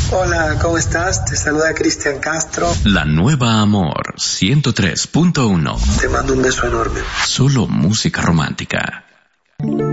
Hola, ¿cómo estás? Te saluda Cristian Castro. La Nueva Amor 103.1. Te mando un beso enorme. Solo música romántica.